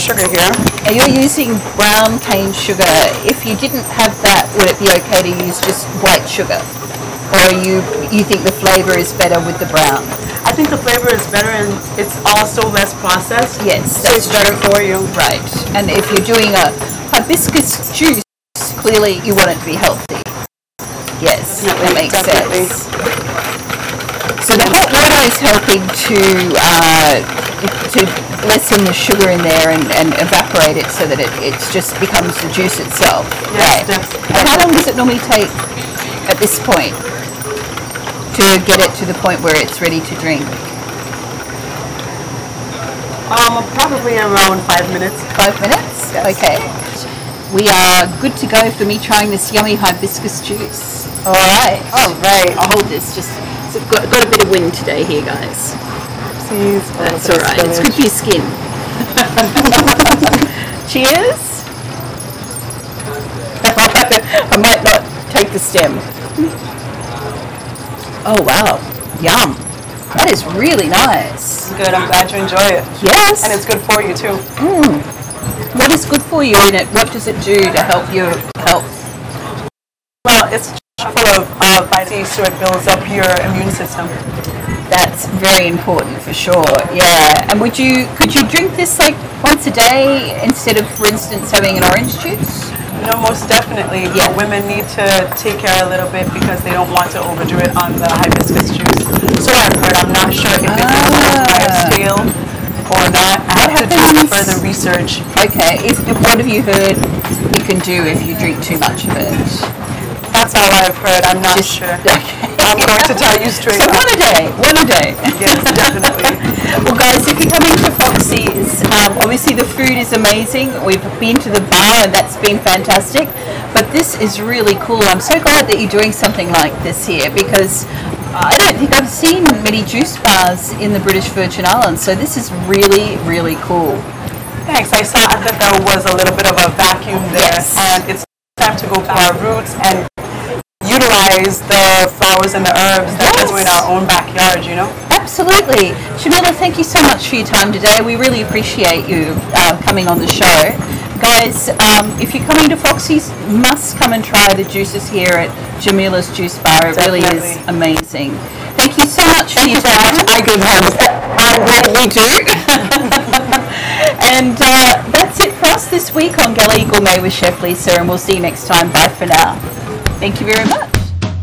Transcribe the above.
sugar here. And you're using brown cane sugar. If you didn't have that, would it be okay to use just white sugar? Or you think the flavour is better with the brown? I think the flavor is better and it's also less processed. Yes, so it's better for you. Right. And if you're doing a hibiscus juice, clearly you want it to be healthy. Yes, that makes sense. So the hot water is helping to lessen the sugar in there and evaporate it so that it just becomes the juice itself. Yes, right. And how long does it normally take at this point to get it to the point where it's ready to drink? Probably around 5 minutes. 5 minutes? Yes. Okay. We are good to go for me trying this yummy hibiscus juice. All right. All right. I'll hold this. Just so got a bit of wind today here, guys. Please. That's all right. It's good for your skin. Cheers. I might not take the stem. Oh wow, yum. That is really nice. Good, I'm glad you enjoy it. Yes. And it's good for you too. What is good for you in it? What does it do to help your health? Well, it's full of vitamin C, so it builds up your immune system. That's very important for sure. Yeah. And could you drink this like once a day instead of, for instance, having an orange juice? No, most definitely. Yeah. But women need to take care a little bit because they don't want to overdo it on the hibiscus juice. So I've heard. I'm not sure if it's stale or not. I have to do further research. Okay. What have you heard you can do if you drink too much of it? That's all I've heard. I'm not sure. Okay. I'm going to tell you straight So up. one a day. Yes, definitely. Well, guys, if you're coming to Foxy's, obviously the food is amazing. We've been to the bar and that's been fantastic. But this is really cool. I'm so glad that you're doing something like this here because I don't think I've seen many juice bars in the British Virgin Islands. So this is really, really cool. Thanks. I saw that there was a little bit of a vacuum there. Yes. And it's time to go to our roots and utilize the flowers and the herbs that Yes. are in our own backyard, you know? Absolutely. Shamila, thank you so much for your time today. We really appreciate you coming on the show. Guys, if you're coming to Foxy's, must come and try the juices here at Jamila's Juice Bar. It really is amazing. Thank you so much for your time. I give him. Me too. And that's it for us this week on Galley Gourmet with Chef Lisa, and we'll see you next time. Bye for now. Thank you very much.